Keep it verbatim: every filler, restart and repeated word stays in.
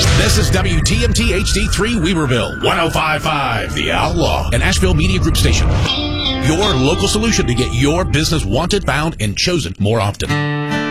This is W T M T H D three Weaverville, one oh five point five The Outlaw, an Asheville Media Group station. Your local solution to get your business wanted, found, and chosen more often.